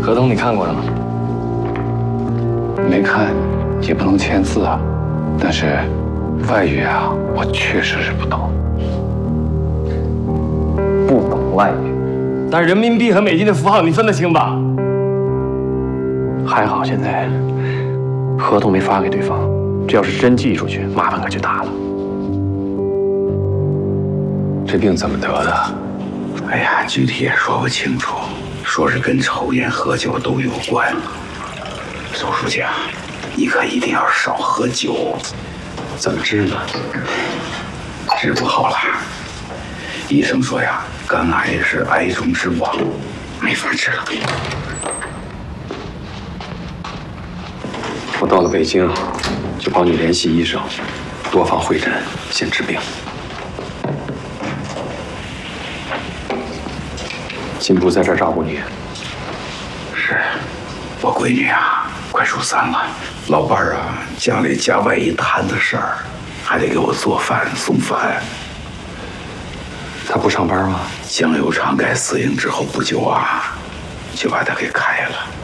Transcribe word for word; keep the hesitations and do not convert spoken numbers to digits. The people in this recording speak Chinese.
合同你看过了吗？ 没看，也不能签字啊。但是外语啊，我确实是不懂。 不懂外语，但人民币和美金的符号你分得清吧？ 还好现在合同没发给对方，这要是真寄出去，麻烦可就大了。 这病怎么得的？ 哎呀，具体也说不清楚，说是跟抽烟喝酒都有关。周书记啊，你可一定要少喝酒。 怎么治呢？ 治不好了。医生说呀，肝癌是癌中之王，没法治了。 我到了北京，就帮你联系医生，多方会诊，先治病。金部在这儿照顾你。 是，我闺女啊，快初三了，老伴儿啊，家里家外一摊子事儿，还得给我做饭送饭。 他不上班吗？ 江流厂改私营之后不久啊，就把他给开了。